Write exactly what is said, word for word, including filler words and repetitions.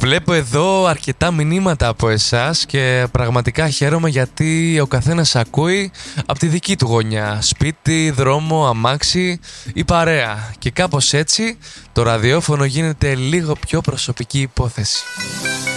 Βλέπω εδώ αρκετά μηνύματα από εσάς και πραγματικά χαίρομαι γιατί ο καθένας ακούει από τη δική του γωνιά. Σπίτι, δρόμο, αμάξι ή παρέα. Και κάπως έτσι το ραδιόφωνο γίνεται λίγο πιο προσωπική υπόθεση.